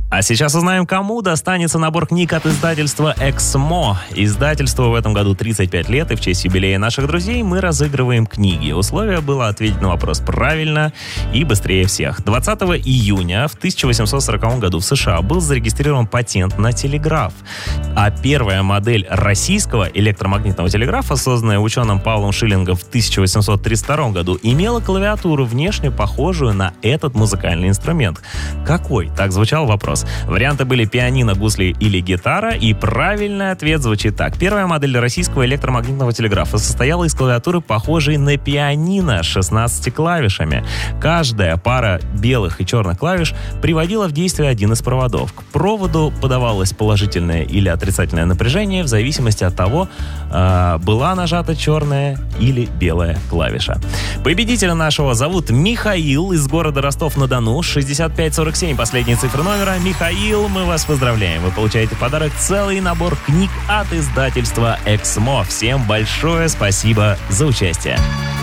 А сейчас узнаем, кому достанется набор книг от издательства «Эксмо». Издательству в этом году 35 лет, и в честь юбилея наших друзей мы разыгрываем книги. Условие было ответить на вопрос правильно и быстрее всех. 20 июня в 1840 году в США был зарегистрирован патент на телеграф. А первая модель российского электромагнитного телеграфа, созданная ученым Павлом Шиллингом в 1832 году, имела клавиатуру, внешне похожую на этот музыкальный инструмент. Какой? Так звучал вопрос. Варианты были пианино, гусли или гитара, и правильный ответ звучит так. Первая модель российского электромагнитного телеграфа состояла из клавиатуры, похожей на пианино с 16 клавишами. Каждая пара белых и черных клавиш приводила в действие один из проводов. К проводу подавалось положительное или отрицательное напряжение в зависимости от того, была нажата черная или белая клавиша. Победителя нашего зовут Михаил из города Ростов-на-Дону, 6547, последние цифры номера. Михаил, мы вас поздравляем. Вы получаете в подарок целый набор книг от издательства «Эксмо». Всем большое спасибо за участие.